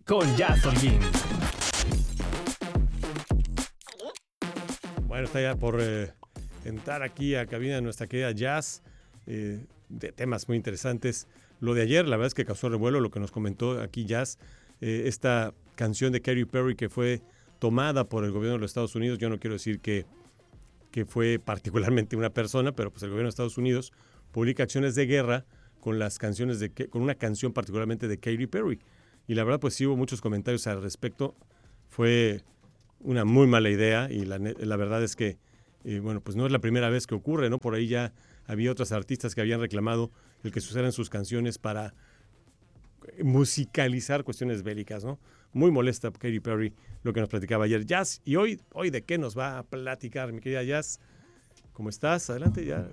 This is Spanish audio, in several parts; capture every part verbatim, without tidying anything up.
con Jazz Holguín. Bueno, está ya por eh, entrar aquí a cabina de nuestra querida Jazz, eh, de temas muy interesantes. Lo de ayer, la verdad es que causó revuelo, lo que nos comentó aquí Jazz, eh, esta canción de Katy Perry que fue tomada por el gobierno de los Estados Unidos. Yo no quiero decir que, que fue particularmente una persona, pero pues el gobierno de Estados Unidos publica acciones de guerra con las canciones de con una canción particularmente de Katy Perry. Y la verdad, pues sí hubo muchos comentarios al respecto. Fue una muy mala idea y la, la verdad es que, eh, bueno, pues no es la primera vez que ocurre, ¿no? Por ahí ya había otros artistas que habían reclamado el que se usaran sus canciones para musicalizar cuestiones bélicas, ¿no? Muy molesta Katy Perry lo que nos platicaba ayer Jazz. Y hoy, hoy ¿de qué nos va a platicar, mi querida Jazz? ¿Cómo estás? Adelante, ya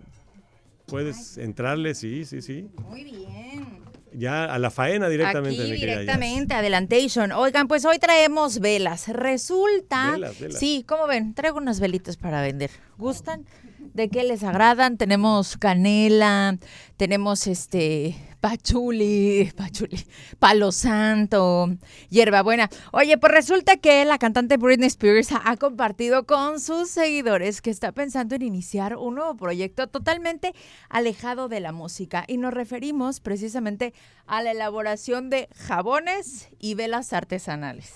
puedes entrarle, sí, sí, sí. Muy bien. Ya a la faena directamente. Aquí mi querida directamente, Jazz. Adelantation. Oigan, pues hoy traemos velas. Resulta... Velas, velas. Sí, ¿cómo ven? Traigo unas velitas para vender. ¿Gustan? ¿De qué les agradan? Tenemos canela, tenemos este pachuli, pachuli, palo santo, hierbabuena. Oye, pues resulta que la cantante Britney Spears ha compartido con sus seguidores que está pensando en iniciar un nuevo proyecto totalmente alejado de la música. Y nos referimos precisamente a la elaboración de jabones y velas artesanales.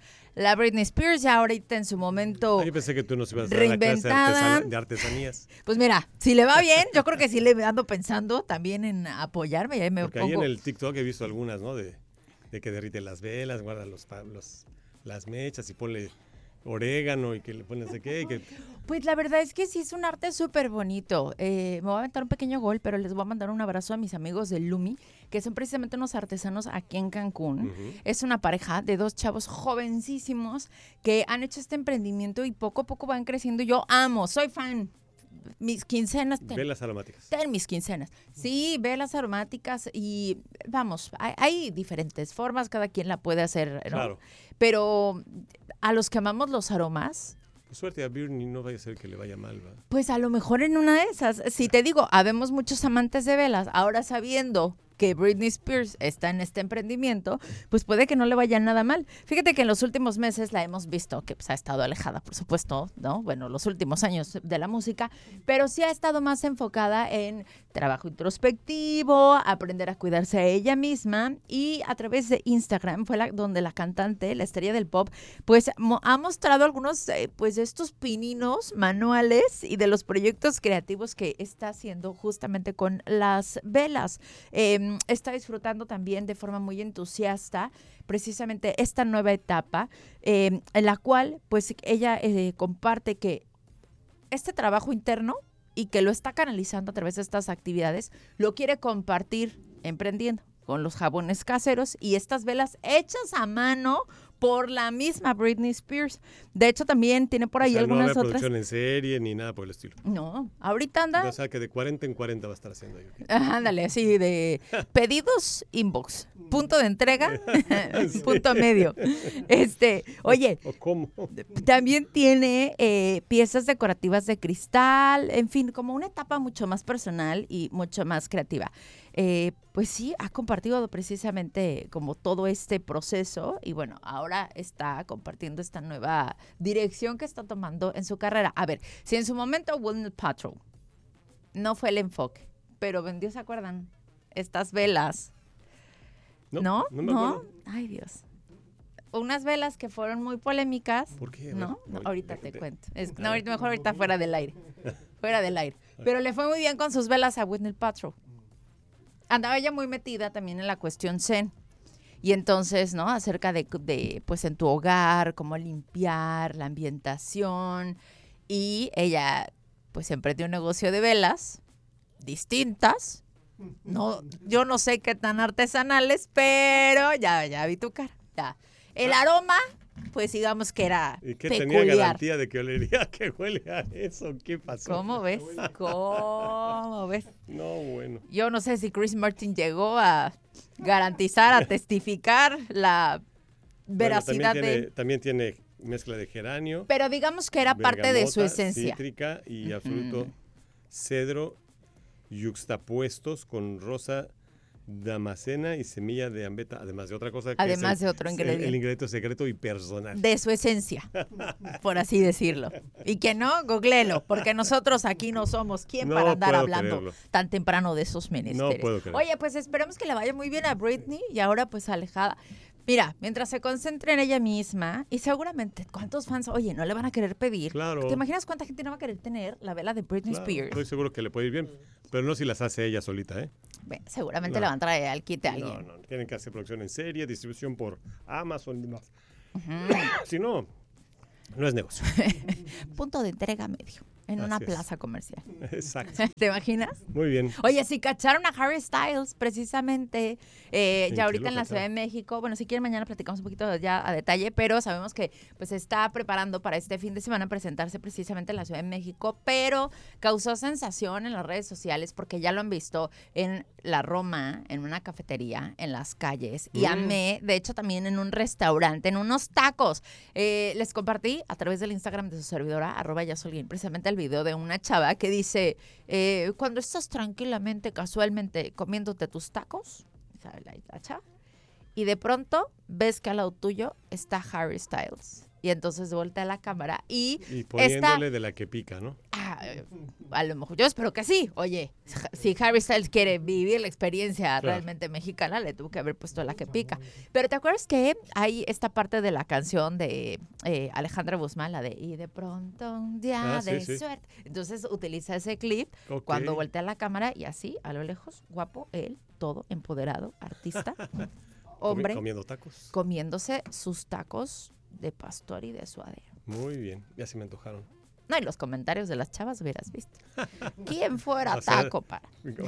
La Britney Spears ya ahorita en su momento Yo pensé que tú nos ibas a dar la clase de, artesana, de artesanías. Pues mira, si le va bien, yo creo que sí le ando pensando también en apoyarme. Y ahí me Porque pongo... ahí en el TikTok he visto algunas, ¿no? De, de que derrite las velas, guarda los, los, las mechas y ponle orégano y que le pones de qué. Y que... Pues la verdad es que sí es un arte súper bonito. Eh, me voy a aventar un pequeño gol, pero les voy a mandar un abrazo a mis amigos de Lumi, que son precisamente unos artesanos aquí en Cancún. Uh-huh. Es una pareja de dos chavos jovencísimos que han hecho este emprendimiento y poco a poco van creciendo. Yo amo, soy fan. Mis quincenas. Ten, velas aromáticas. Ten mis quincenas. Sí, velas aromáticas y vamos, hay, hay diferentes formas, cada quien la puede hacer, ¿no? Claro. Pero a los que amamos los aromas... Pues suerte a Britney, no vaya a ser que le vaya mal, ¿va? Pues a lo mejor en una de esas. Si te digo, habemos muchos amantes de velas, ahora sabiendo que Britney Spears está en este emprendimiento, pues puede que no le vaya nada mal. Fíjate que en los últimos meses la hemos visto que pues, ha estado alejada, por supuesto, ¿no? Bueno, los últimos años de la música, pero sí ha estado más enfocada en trabajo introspectivo, aprender a cuidarse a ella misma, y a través de Instagram fue la, donde la cantante, la estrella del pop, pues mo- ha mostrado algunos eh, pues de estos pininos manuales y de los proyectos creativos que está haciendo justamente con las velas. Eh, está disfrutando también de forma muy entusiasta precisamente esta nueva etapa, eh, en la cual pues ella eh, comparte que este trabajo interno y que lo está canalizando a través de estas actividades, lo quiere compartir emprendiendo con los jabones caseros y estas velas hechas a mano por la misma Britney Spears. De hecho, también tiene por ahí o sea, algunas no habrá otras... producción en serie ni nada por el estilo. No, ahorita anda... O sea, que de cuarenta en cuarenta va a estar haciendo ahí. ¿Okay? Ándale, así de pedidos, inbox. Punto de entrega, sí. Punto medio. Este, oye, ¿O cómo? También tiene eh, piezas decorativas de cristal, en fin, como una etapa mucho más personal y mucho más creativa. Eh, pues sí, ha compartido precisamente como todo este proceso y bueno, ahora está compartiendo esta nueva dirección que está tomando en su carrera. A ver, si en su momento Gwyneth Paltrow no fue el enfoque, pero vendió, ¿se acuerdan? Estas velas. No, ¿No? no me ¿No? acuerdo. Ay, Dios. Unas velas que fueron muy polémicas. ¿Por qué? ¿No? no Oye, ahorita de, te de, cuento. Es, de, no, ahorita, mejor ahorita fuera del aire. Fuera del aire. Pero le fue muy bien con sus velas a Gwyneth Paltrow. Andaba ella muy metida también en la cuestión zen. Y entonces, ¿no? Acerca de, de, pues, en tu hogar, cómo limpiar, la ambientación. Y ella, pues, emprendió un negocio de velas distintas. No, yo no sé qué tan artesanales, pero ya, ya vi tu cara. Ya. El aroma, pues digamos que era ¿Y qué peculiar. tenía garantía de que olería que huele a eso? ¿Qué pasó? ¿Cómo ves? ¿Cómo ves? No, bueno. Yo no sé si Chris Martin llegó a garantizar, a testificar la veracidad bueno, también tiene, de... También tiene mezcla de geranio. Pero digamos que era parte de su esencia. Cítrica y absoluto uh-huh. cedro yuxtapuestos con rosa Damascena y semilla de ambeta, además de otra cosa. Que además es el, de otro ingrediente. El, el ingrediente secreto y personal. De su esencia, por así decirlo. Y que no, googleelo, porque nosotros aquí no somos quien no para andar hablando creerlo. tan temprano de esos menesteres. No puedo creerlo. Oye, pues esperemos que le vaya muy bien a Britney y ahora pues alejada. Mira, mientras se concentre en ella misma, y seguramente, ¿cuántos fans, oye, no le van a querer pedir? Claro. ¿Te imaginas cuánta gente no va a querer tener la vela de Britney Claro, Spears? estoy seguro que le puede ir bien, pero no si las hace ella solita, ¿eh? Bueno, seguramente No. le van a traer al quite a alguien. No, no, tienen que hacer producción en serie, distribución por Amazon y demás. Uh-huh. Si no, no es negocio. Punto de entrega medio, en Así una es. plaza comercial. Exacto. ¿Te imaginas? Muy bien. Oye, si cacharon a Harry Styles, precisamente, eh, ¿En ya qué ahorita lo en la Ciudad de México, bueno, si quieren mañana platicamos un poquito ya a detalle, pero sabemos que pues está preparando para este fin de semana presentarse precisamente en la Ciudad de México, pero causó sensación en las redes sociales porque ya lo han visto en la Roma, en una cafetería, en las calles, y Mm. amé, de hecho también en un restaurante, en unos tacos. Eh, les compartí a través del Instagram de su servidora, arroba yasolguín, precisamente el video de una chava que dice, eh, cuando estás tranquilamente, casualmente comiéndote tus tacos, ¿sabe la, la chava? Y de pronto ves que al lado tuyo está Harry Styles. Y entonces voltea la cámara y, Y poniéndole está, de la que pica, ¿no? ah, a lo mejor, yo espero que sí. Oye, si Harry Styles quiere vivir la experiencia Claro. realmente mexicana, le tuvo que haber puesto la que pica. Pero ¿te acuerdas que hay esta parte de la canción de eh, Alejandra Guzmán, la de Y de pronto un día Ah, sí, de sí. suerte? Entonces utiliza ese clip Ok. cuando voltea la cámara y así, a lo lejos, guapo, él, todo empoderado, artista, Comi- hombre, Comiendo tacos. comiéndose sus tacos de pastor y de suadero. Muy bien, ya se me antojaron. No, y los comentarios de las chavas hubieras visto. ¿Quién fuera O sea, taco para?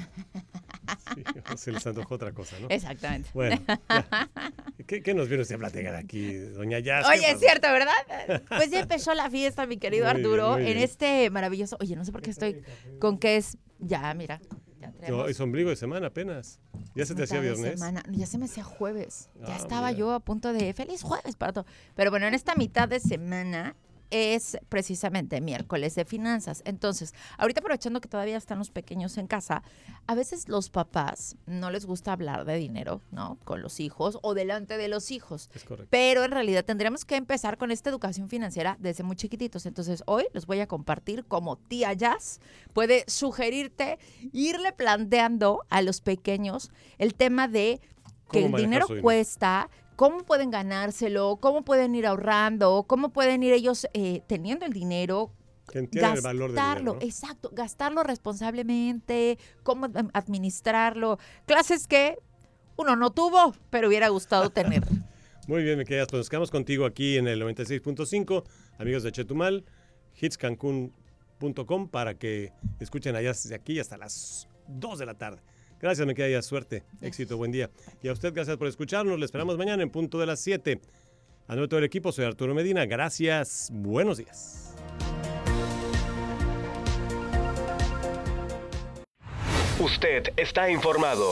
Sí, se les antojó otra cosa, ¿no? Exactamente. Bueno, ya. ¿Qué, ¿qué nos viene usted a platicar aquí, doña Jazz? ¿Qué Oye, es pasó? cierto, ¿verdad? Pues ya empezó la fiesta, mi querido Muy bien, Arturo, muy en bien. este maravilloso... Oye, no sé por qué estoy con que es... Ya, mira. Ya No, tenemos es ombligo de semana apenas. ¿Ya se te hacía mitad de viernes? semana. Ya se me hacía jueves. Ya Ah, estaba mira. yo a punto de... ¡Feliz jueves para todo! Pero bueno, en esta mitad de semana es precisamente miércoles de finanzas. Entonces, ahorita aprovechando que todavía están los pequeños en casa, a veces los papás no les gusta hablar de dinero, ¿no? Con los hijos o delante de los hijos. Es correcto. Pero en realidad tendríamos que empezar con esta educación financiera desde muy chiquititos. Entonces, hoy les voy a compartir cómo tía Jazz puede sugerirte irle planteando a los pequeños el tema de que ¿Cómo el manejar dinero su dinero? cuesta, cómo pueden ganárselo, cómo pueden ir ahorrando, cómo pueden ir ellos eh, teniendo el dinero, Que entiendan el valor del gastarlo, dinero, ¿no? exacto, gastarlo responsablemente, cómo am- administrarlo. Clases que uno no tuvo, pero hubiera gustado tener. Muy bien, me quedas. Pues nos quedamos contigo aquí en el noventa y seis punto cinco, amigos de Chetumal, hits cancún punto com, para que escuchen allá desde aquí hasta las dos de la tarde. Gracias, me queda ya suerte, éxito, buen día. Y a usted, gracias por escucharnos. Le esperamos mañana en punto de las siete. A nombre de todo el equipo, soy Arturo Medina. Gracias, buenos días. Usted está informado.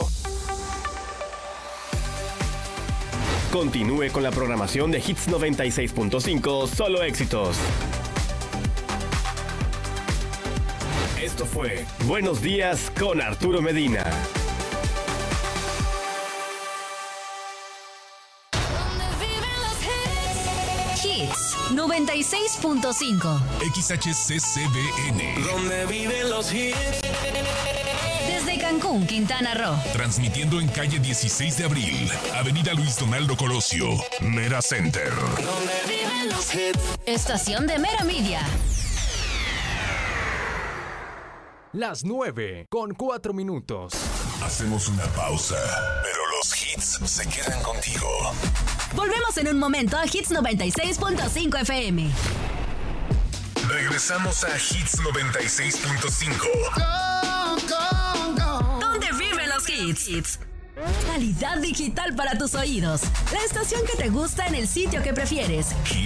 Continúe con la programación de Hits noventa y seis punto cinco, solo éxitos. Esto fue Buenos Días con Arturo Medina. Hits noventa y seis punto cinco. X H C C B N. Donde viven los hits. Desde Cancún, Quintana Roo. Transmitiendo en calle dieciséis de abril, Avenida Luis Donaldo Colosio, Mera Center. Donde viven los hits. Estación de Mera Media. Las nueve con cuatro minutos. Hacemos una pausa, pero los hits se quedan contigo. Volvemos en un momento a Hits noventa y seis punto cinco F M. Regresamos a Hits noventa y seis punto cinco. Donde viven los hits. Calidad digital para tus oídos. La estación que te gusta en el sitio que prefieres.